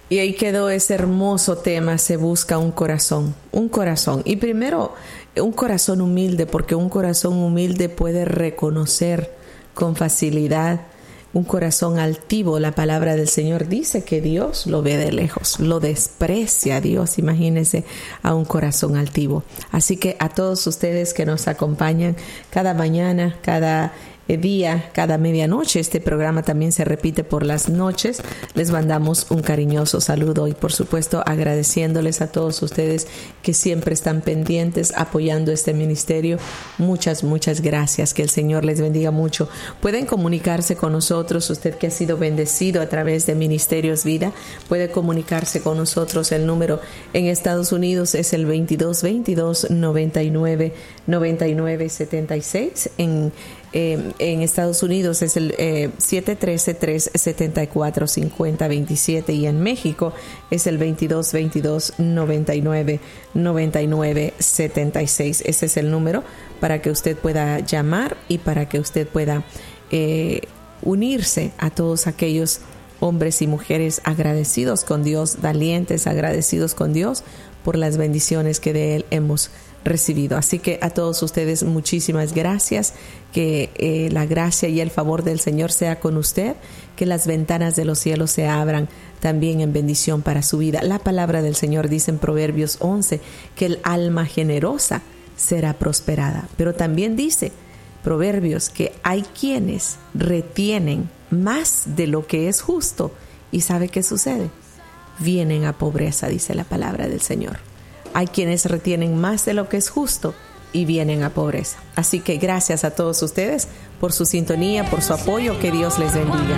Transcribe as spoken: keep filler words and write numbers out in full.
Y ahí quedó ese hermoso tema, se busca un corazón, un corazón. Y primero, un corazón humilde, porque un corazón humilde puede reconocer con facilidad. Un corazón altivo, la palabra del Señor dice que Dios lo ve de lejos, lo desprecia Dios, imagínense a un corazón altivo. Así que a todos ustedes que nos acompañan cada mañana, cada día, cada medianoche, este programa también se repite por las noches, les mandamos un cariñoso saludo y por supuesto agradeciéndoles a todos ustedes que siempre están pendientes apoyando este ministerio. Muchas, muchas gracias, que el Señor les bendiga mucho. Pueden comunicarse con nosotros, usted que ha sido bendecido a través de Ministerios Vida, puede comunicarse con nosotros. El número en Estados Unidos es el veintidós veintidós noventa y nueve noventa y nueve setenta y seis. En Eh, en Estados Unidos es el eh, siete uno tres, tres siete cuatro, cinco cero dos siete y en México es el veintidós veintidós noventa y nueve noventa y nueve setenta y seis. Ese es el número para que usted pueda llamar y para que usted pueda eh, unirse a todos aquellos hombres y mujeres agradecidos con Dios, valientes, agradecidos con Dios por las bendiciones que de Él hemos recibido. Así que a todos ustedes muchísimas gracias, que eh, la gracia y el favor del Señor sea con usted, que las ventanas de los cielos se abran también en bendición para su vida. La palabra del Señor dice en Proverbios once que el alma generosa será prosperada, pero también dice Proverbios que hay quienes retienen más de lo que es justo y ¿sabe qué sucede? Vienen a pobreza, dice la palabra del Señor. Hay quienes retienen más de lo que es justo y vienen a pobreza. Así que gracias a todos ustedes por su sintonía, por su apoyo. Que Dios les bendiga.